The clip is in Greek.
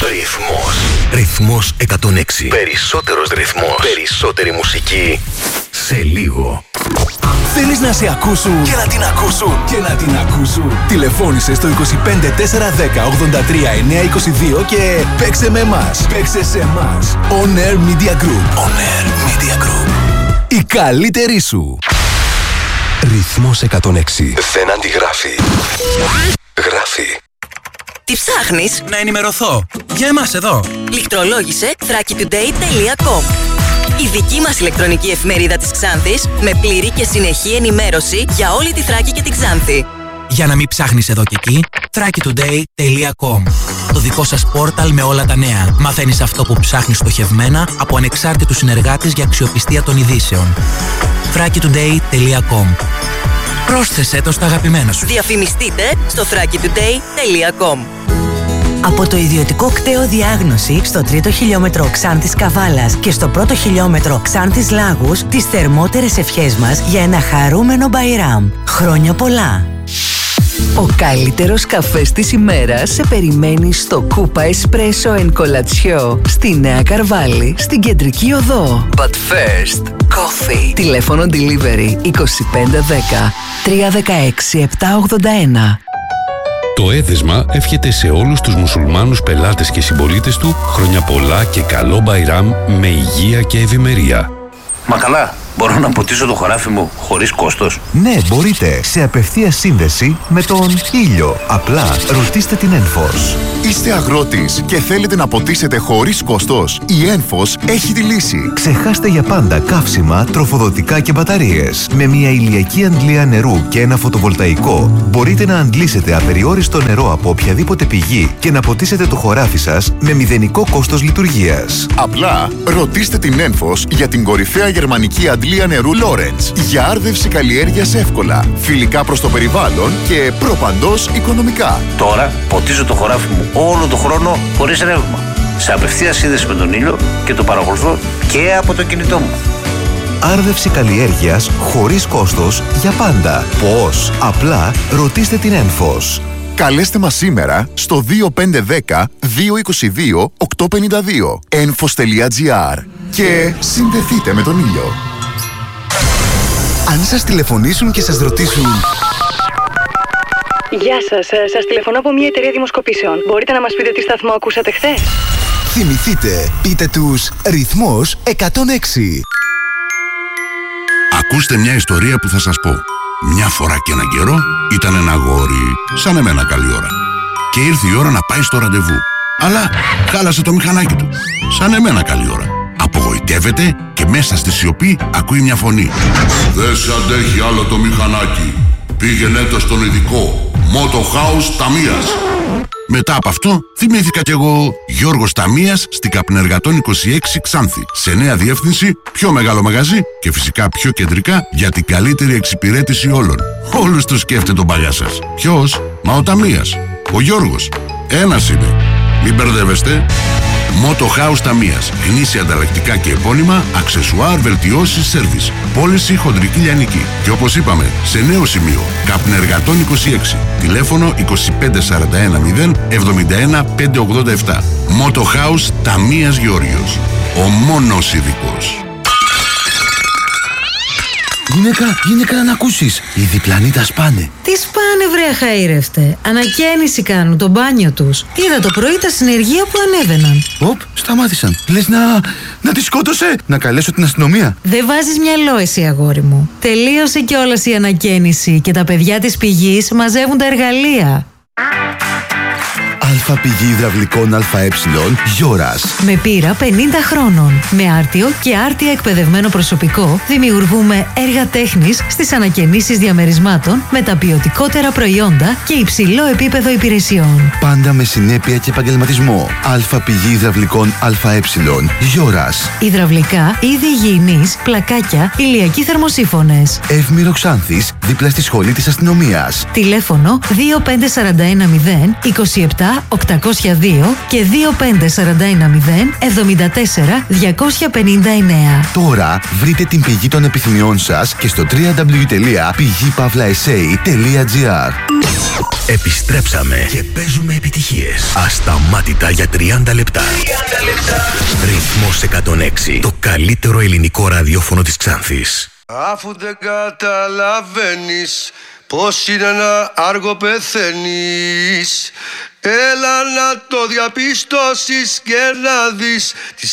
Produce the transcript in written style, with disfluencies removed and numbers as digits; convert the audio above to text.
Ρυθμός 106. Περισσότερος ρυθμός. Περισσότερη μουσική. Σε λίγο. Θέλεις να σε ακούσουν και να την ακούσουν και να την ακούσουν? Τηλεφώνησε στο 25 410 83 922 και παίξε με εμάς. Παίξε σε εμάς. On Air Media Group. On Air Media Group. Η καλύτερη σου. Ρυθμός 106. Δεν αντιγράφει. Γράφει. Τι ψάχνεις? Να ενημερωθώ. Για εμάς εδώ. Λιχτρολόγησε thrakitoday.com. Η δική μας ηλεκτρονική εφημερίδα της Ξάνθης με πλήρη και συνεχή ενημέρωση για όλη τη Θράκη και την Ξάνθη. Για να μην ψάχνεις εδώ και εκεί, thrakitoday.com. Το δικό σας πόρταλ με όλα τα νέα. Μαθαίνεις αυτό που ψάχνεις στοχευμένα από ανεξάρτητους συνεργάτες για αξιοπιστία των ειδήσεων. thrakitoday.com. Πρόσθεσέ το στα αγαπημένα σου. Διαφημιστείτε στο thrakitoday.com. Από το ιδιωτικό κτέο Διάγνωση στο 3ο χιλιόμετρο Ξάνθης Καβάλας και στο 1ο χιλιόμετρο Ξάνθης Λάγους, τις θερμότερες ευχές μας για ένα χαρούμενο Μπαϊράμ. Χρόνια πολλά! Ο καλύτερος καφές της ημέρας σε περιμένει στο Κούπα Εσπρέσο εν Κολατσιό, στη Νέα Καρβάλη, στην Κεντρική Οδό. But first, coffee. Τηλέφωνο delivery 2510 316 781. Το Έδεσμα εύχεται σε όλους τους μουσουλμάνους πελάτες και συμπολίτες του χρόνια πολλά και καλό Μπαϊράμ με υγεία και ευημερία. Μα καλά, μπορώ να ποτίσω το χωράφι μου χωρίς κόστος? Ναι, μπορείτε. Σε απευθείας σύνδεση με τον ήλιο. Απλά ρωτήστε την Ένφος. Είστε αγρότης και θέλετε να ποτίσετε χωρίς κόστος? Η Ένφος έχει τη λύση. Ξεχάστε για πάντα καύσιμα, τροφοδοτικά και μπαταρίες. Με μια ηλιακή αντλία νερού και ένα φωτοβολταϊκό μπορείτε να αντλήσετε απεριόριστο νερό από οποιαδήποτε πηγή και να ποτίσετε το χωράφι σας με μηδενικό κόστος λειτουργίας. Απλά ρωτήστε την Ένφος για την κορυφαία γερμανική αντλία νερού Lawrence. Για άρδευση καλλιέργειας εύκολα, φιλικά προς το περιβάλλον και προπαντός οικονομικά. Τώρα ποτίζω το χωράφι μου όλο το χρόνο χωρίς ρεύμα. Σε απευθείας σύνδεση με τον ήλιο και το παρακολουθώ και από το κινητό μου. Άρδευση καλλιέργειας χωρίς κόστος για πάντα. Πώς? Απλά ρωτήστε την Ένφος. Καλέστε μας σήμερα στο 2510 222 852 enfos.gr και συνδεθείτε με τον ήλιο. Αν σας τηλεφωνήσουν και σας ρωτήσουν... Γεια σας, σας τηλεφωνώ από μια εταιρεία δημοσκοπήσεων. Μπορείτε να μας πείτε τι σταθμό ακούσατε χθες? Θυμηθείτε, πείτε τους Ρυθμός 106. Ακούστε μια ιστορία που θα σας πω. Μια φορά και έναν καιρό ήταν ένα αγόρι, σαν εμένα καλή ώρα. Και ήρθε η ώρα να πάει στο ραντεβού. Αλλά χάλασε το μηχανάκι του, σαν εμένα καλή ώρα. Απογοητεύεται και μέσα στη σιωπή ακούει μια φωνή. Δεν σε αντέχει άλλο το μηχανάκι. Πήγαινε το στον ειδικό. Moto House Ταμίας. Μετά από αυτό θυμήθηκα κι εγώ Γιώργος Ταμίας στην Καπνεργατών 26 Ξάνθη. Σε νέα διεύθυνση, πιο μεγάλο μαγαζί και φυσικά πιο κεντρικά για την καλύτερη εξυπηρέτηση όλων. Όλους τους σκέφτεται τον παλιά σας. Ποιος? Μα ο Ταμίας. Ο Γιώργος. Ένας είναι. Μην μπερδεύεστε. Moto House Ταμίας. Γνήσια ανταλλακτικά και επώνυμα, αξεσουάρ, βελτιώσεις, σέρβις. Πώληση χοντρική λιανική. Και όπως είπαμε, σε νέο σημείο. Καπνεργατών 26. Τηλέφωνο 2541 0 71 587. Moto House Ταμίας Γεώργιος. Ο μόνος ειδικός. Γυναίκα να ακούσεις. Οι διπλανοί τα σπάνε. Τι σπάνε βρε αχαήρευτε? Ανακαίνιση κάνουν το μπάνιο τους. Είδα το πρωί τα συνεργεία που ανέβαιναν. Σταμάτησαν. Λες να τη σκότωσε? Να καλέσω την αστυνομία? Δεν βάζεις μυαλό εσύ αγόρι μου. Τελείωσε κιόλας η ανακαίνιση και τα παιδιά της πηγής μαζεύουν τα εργαλεία. Αλφα πηγή υδραυλικών ΑΕ Γιώρας. Με πείρα 50 χρόνων. Με άρτιο και άρτια εκπαιδευμένο προσωπικό δημιουργούμε έργα τέχνης στις ανακαινήσεις διαμερισμάτων με τα ποιοτικότερα προϊόντα και υψηλό επίπεδο υπηρεσιών. Πάντα με συνέπεια και επαγγελματισμό. Αλφα πηγή υδραυλικών ΑΕ Γιώρας. Υδραυλικά, είδη υγιεινής, πλακάκια, ηλιακοί θερμοσύφωνες. Εύμηρο Ξάνθης, δίπλα στη σχολή της αστυνομίας. Τηλέφωνο 2541 0 27 802 και 25410 74 259. Τώρα βρείτε την πηγή των επιθυμιών σας και στο www.pigipavlaesei.gr. Επιστρέψαμε και παίζουμε επιτυχίες ασταμάτητα για 30 λεπτά. Ρυθμός 106. Το καλύτερο ελληνικό ραδιόφωνο της Ξάνθης. Αφού δεν καταλαβαίνεις πως είναι να άργο πεθαίνεις, έλα να το διαπιστώσεις και να δεις